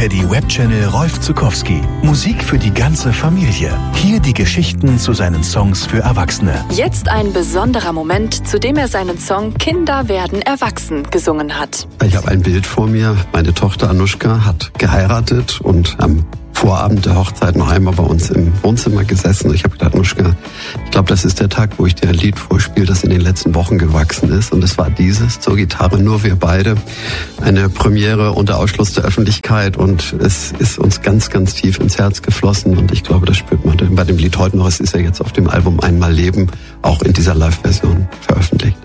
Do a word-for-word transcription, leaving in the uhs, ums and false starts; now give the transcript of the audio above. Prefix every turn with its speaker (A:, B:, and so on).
A: Teddy Webchannel Rolf Zuckowski. Musik für die ganze Familie. Hier die Geschichten zu seinen Songs für Erwachsene.
B: Jetzt ein besonderer Moment, zu dem er seinen Song Kinder werden erwachsen gesungen hat.
C: Ich habe ein Bild vor mir. Meine Tochter Anushka hat geheiratet und am Vorabend der Hochzeit noch einmal bei uns im Wohnzimmer gesessen. Ich habe gedacht, Anushka, ich glaube, das ist der Tag, wo ich dir ein Lied vorspiele, das in den letzten Wochen gewachsen ist. Und es war dieses, zur Gitarre, nur wir beide. Eine Premiere unter Ausschluss der Öffentlichkeit. Und es ist uns ganz, ganz tief ins Herz geflossen. Und ich glaube, das spürt man bei dem Lied heute noch. Es ist ja jetzt auf dem Album Einmal Leben, auch in dieser Live-Version veröffentlicht.